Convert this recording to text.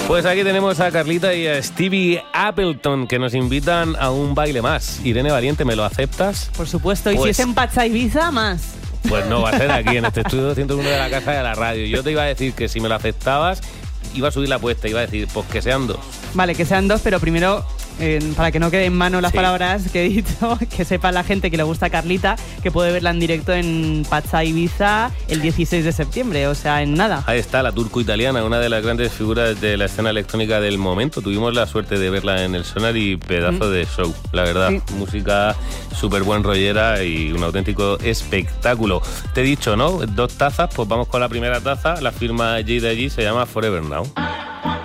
Pues aquí tenemos a Carlita y a Stevie Appleton, que nos invitan a un baile más. Irene Valiente, ¿me lo aceptas? Por supuesto, y Pues, si es en Pacha Ibiza, más. Pues no, va a ser aquí, en este estudio 201 de la Casa de la Radio. Yo te iba a decir que si me lo aceptabas, iba a subir la apuesta, iba a decir, pues que sean 2. Vale, que sean 2, pero primero, para que no quede en mano las Sí. palabras que he dicho, que sepa la gente que le gusta a Carlita, que puede verla en directo en Pacha Ibiza el 16 de septiembre, o sea, en nada. Ahí está, la turco-italiana, una de las grandes figuras de la escena electrónica del momento. Tuvimos la suerte de verla en el Sonar y pedazo de show, la verdad. Sí. Música súper buen rollera y un auténtico espectáculo. Te he dicho, ¿no? 2 tazas, pues vamos con la primera taza. La firma J de allí se llama Forever Now.